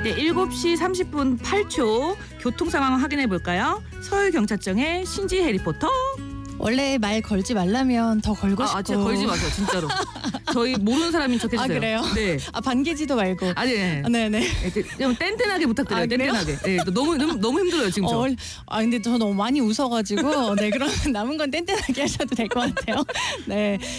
네, 7시 30분 8초 교통 상황 확인해 볼까요? 서울경찰청의 신지 해리포터. 원래 말 걸지 말라면 더 걸고 싶고. 진짜 걸지 마세요, 진짜로. 저희 모르는 사람인 척 해주세요. 그래요? 네. 반기지도 말고. 네. 네네. 좀 뗀뗀하게 부탁드려요. 뗀뗀하게. 네, 너무 힘들어요 지금 저. 근데 저 너무 많이 웃어가지고. 네, 그러면 남은 건 뗀뗀하게 하셔도 될 것 같아요. 네.